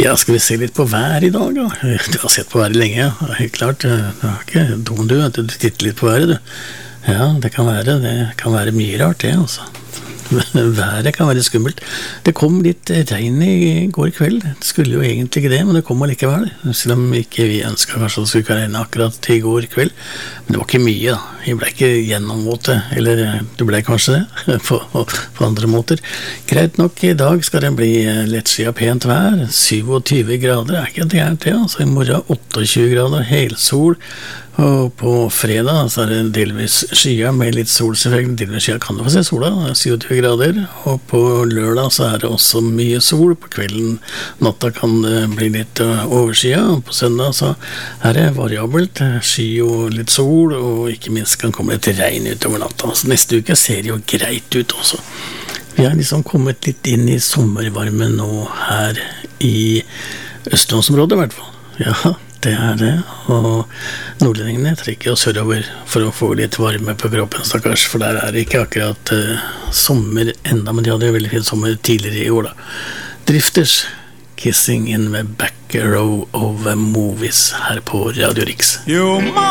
Ja, skal vi se litt på vær i dag da? Du har sett på været lenge, ja. Helt klart, du er ikke dum du titter litt på været du. Ja, det kan være mye rart det altså. Været kan være skummelt. Det kom litt regn i går kveld. Det skulle jo egentlig ikke det, men det kom allikevel. Selv om ikke vi ønsket kanskje at det skulle ikke regne akkurat i går kveld. Men det var ikke mye da. Jeg ble ikke gjennomvåte, eller du ble kanskje det, på andre måter. Greit nok, i dag skal det bli lettskyet pent vær. 27 grader er ikke gærent det, altså. I morgen 28 grader, helsol. Og på fredag så er det delvis skya med litt sol selvfølgelig. Delvis skya kan du få se sola, 27 grader. Og på lørdag så er det også mye sol. På kvelden, natta kan det bli litt overskya. Og på søndag så er det variabelt, sky og litt sol. Og ikke minst kan komme litt regn utover natta. Så neste uke ser det jo greit ut også. Vi har liksom kommet litt inn i sommervarmen nå her i Østlandsområdet i hvert fall. Ja, det er det, og nordlendingene trekker oss sørover for å få litt varme på kroppen, stakkars, for der er det ikke akkurat sommer enda, men de hadde jo veldig fin sommer tidligere i år da. Drifters, Kissing in the Back Row of Movies her på Radio Riks.